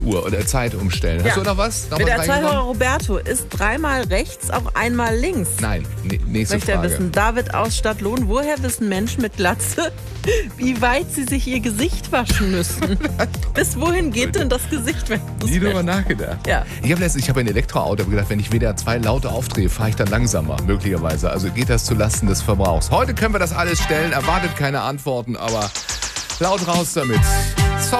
Uhr oder Zeit umstellen. Hast du noch was? Mit der Zeithörer Roberto ist 3-mal rechts, auch 1-mal links. Nein, nächste Möchte er Frage. wissen. David aus Stadtlohn, woher wissen Menschen mit Glatze, wie weit sie sich ihr Gesicht waschen müssen? Bis wohin geht denn das Gesicht, wenn du es Nie drüber wäschst? nachgedacht. Ja. Ich habe ein Elektroauto gedacht, wenn ich WDR 2 laut aufdrehe, fahre ich dann langsamer, möglicherweise. Also geht das zulasten des Verbrauchs. Heute können wir das alles stellen, erwartet keine Antworten, aber laut raus damit.